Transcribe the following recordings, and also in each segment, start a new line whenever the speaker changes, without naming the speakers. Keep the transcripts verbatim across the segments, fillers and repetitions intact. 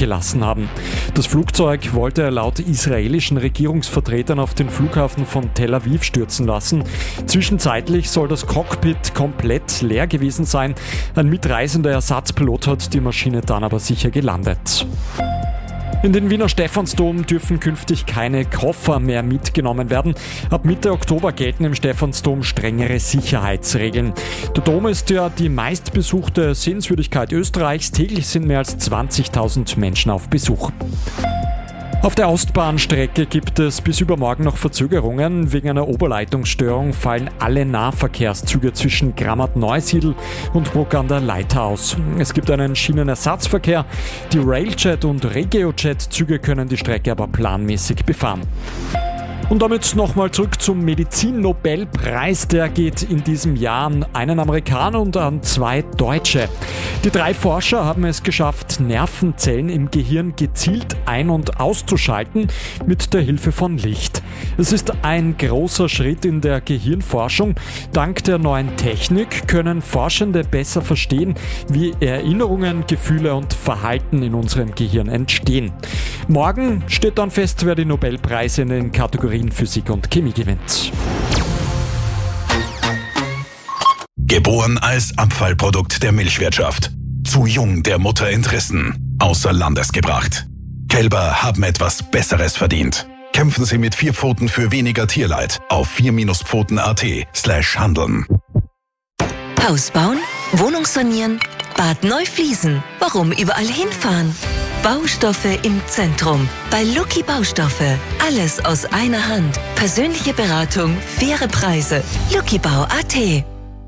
abgelassen haben. Das Flugzeug wollte er laut israelischen Regierungsvertretern auf den Flughafen von Tel Aviv stürzen lassen. Zwischenzeitlich soll das Cockpit komplett leer gewesen sein. Ein mitreisender Ersatzpilot hat die Maschine dann aber sicher gelandet. In den Wiener Stephansdom dürfen künftig keine Koffer mehr mitgenommen werden. Ab Mitte Oktober gelten im Stephansdom strengere Sicherheitsregeln. Der Dom ist ja die meistbesuchte Sehenswürdigkeit Österreichs. Täglich sind mehr als zwanzigtausend Menschen auf Besuch. Auf der Ostbahnstrecke gibt es bis übermorgen noch Verzögerungen. Wegen einer Oberleitungsstörung fallen alle Nahverkehrszüge zwischen Grammat-Neusiedl und Bruck an der Leitha aus. Es gibt einen Schienenersatzverkehr. Die Railjet- und Regiojet-Züge können die Strecke aber planmäßig befahren. Und damit nochmal zurück zum Medizin-Nobelpreis. Der geht in diesem Jahr an einen Amerikaner und an zwei Deutsche. Die drei Forscher haben es geschafft, Nervenzellen im Gehirn gezielt ein- und auszuschalten mit der Hilfe von Licht. Es ist ein großer Schritt in der Gehirnforschung. Dank der neuen Technik können Forschende besser verstehen, wie Erinnerungen, Gefühle und Verhalten in unserem Gehirn entstehen. Morgen steht dann fest, wer die Nobelpreise in den Kategorien Physik und Chemie gewinnt.
Geboren als Abfallprodukt der Milchwirtschaft. Zu jung der Mutter entrissen. Außer Landes gebracht. Kälber haben etwas Besseres verdient. Kämpfen Sie mit vier Pfoten für weniger Tierleid auf vier Pfoten punkt at slash handeln.
Haus bauen, Wohnung sanieren, Bad neu fließen. Warum überall hinfahren? Baustoffe im Zentrum. Bei Lucky Baustoffe. Alles aus einer Hand. Persönliche Beratung, faire Preise. luckybau punkt at.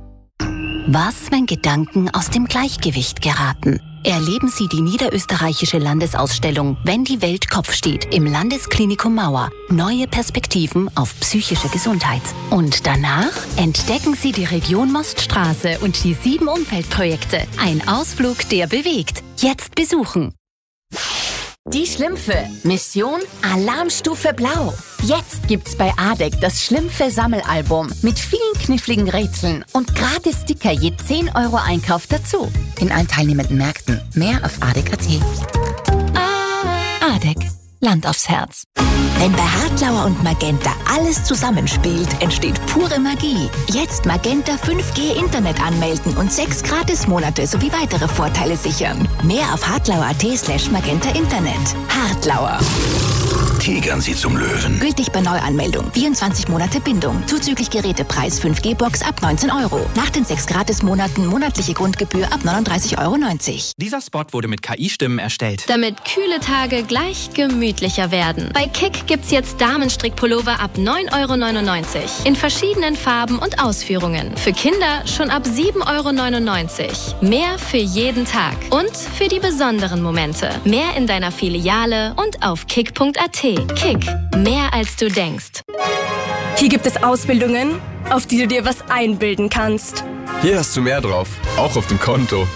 Was, wenn Gedanken aus dem Gleichgewicht geraten? Erleben Sie die niederösterreichische Landesausstellung Wenn die Welt Kopf steht im Landesklinikum Mauer. Neue Perspektiven auf psychische Gesundheit. Und danach entdecken Sie die Region Moststraße und die sieben Umweltprojekte. Ein Ausflug, der bewegt. Jetzt besuchen.
Die Schlümpfe. Mission Alarmstufe Blau. Jetzt gibt's bei A D E C das Schlümpfe-Sammelalbum mit vielen kniffligen Rätseln und gratis Sticker je zehn Euro Einkauf dazu. In allen teilnehmenden Märkten. Mehr auf A D E C punkt at.
A D E C. Land aufs Herz.
Wenn bei Hartlauer und Magenta alles zusammenspielt, entsteht pure Magie. Jetzt Magenta fünf G Internet anmelden und sechs Gratismonate sowie weitere Vorteile sichern. Mehr auf hartlauer punkt at slash magenta Internet. Hartlauer.
Tigern Sie zum Löwen.
Gültig bei Neuanmeldung. vierundzwanzig Monate Bindung. Zuzüglich Gerätepreis fünf G Box ab neunzehn Euro. Nach den sechs Gratismonaten monatliche Grundgebühr ab neununddreißig Euro neunzig.
Dieser Spot wurde mit K I-Stimmen erstellt.
Damit kühle Tage gleich gemütlicher werden. Bei Kick gibt's jetzt Damenstrickpullover ab neun Euro neunundneunzig. In verschiedenen Farben und Ausführungen. Für Kinder schon ab sieben Euro neunundneunzig. Mehr für jeden Tag. Und für die besonderen Momente. Mehr in deiner Filiale und auf kick punkt at. Kick. Mehr als du denkst.
Hier gibt es Ausbildungen, auf die du dir was einbilden kannst.
Hier hast du mehr drauf, auch auf dem Konto.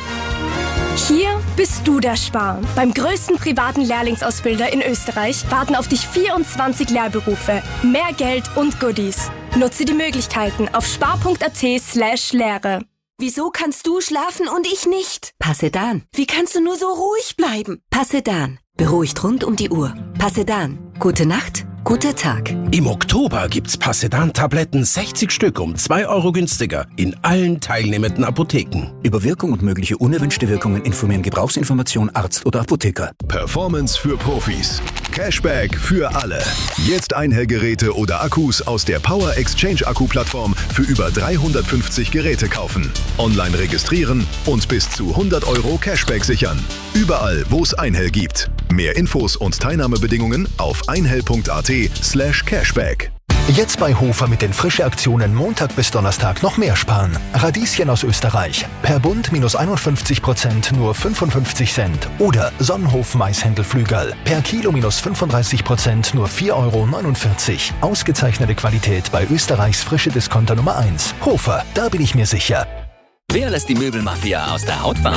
Hier bist du der Spar. Beim größten privaten Lehrlingsausbilder in Österreich warten auf dich vierundzwanzig Lehrberufe, mehr Geld und Goodies. Nutze die Möglichkeiten auf spar punkt at slash Lehre.
Wieso kannst du schlafen und ich nicht?
Passedan.
Wie kannst du nur so ruhig bleiben?
Passedan. Beruhigt rund um die Uhr. Passedan. Gute Nacht, guter Tag.
Im Oktober gibt's Passedan-Tabletten sechzig Stück um zwei Euro günstiger in allen teilnehmenden Apotheken.
Über Wirkung und mögliche unerwünschte Wirkungen informieren Gebrauchsinformation Arzt oder Apotheker.
Performance für Profis. Cashback für alle. Jetzt Einhellgeräte oder Akkus aus der Power Exchange Akku-Plattform für über dreihundertfünfzig Geräte kaufen. Online registrieren und bis zu hundert Euro Cashback sichern. Überall, wo es Einhell gibt. Mehr Infos und Teilnahmebedingungen auf einhell punkt at slash cashback.
Jetzt bei Hofer mit den Frische-Aktionen Montag bis Donnerstag noch mehr sparen. Radieschen aus Österreich. Per Bund minus einundfünfzig Prozent nur fünfundfünfzig Cent. Oder Sonnenhof Maishändelflügel. Per Kilo minus fünfunddreißig Prozent nur vier Euro neunundvierzig. Ausgezeichnete Qualität bei Österreichs frische Discounter Nummer eins. Hofer, da bin ich mir sicher.
Wer lässt die Möbelmafia aus der Haut fahren?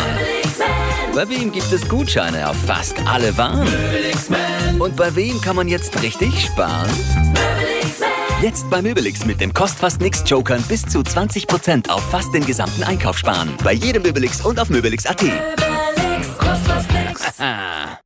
Bei wem gibt es Gutscheine auf fast alle Waren? Und bei wem kann man jetzt richtig sparen? Jetzt bei Möbelix mit den Kostfast-Nix-Jokern bis zu zwanzig Prozent auf fast den gesamten Einkauf sparen. Bei jedem Möbelix und auf möbelix punkt at.
Möbelix, kostet fast nix.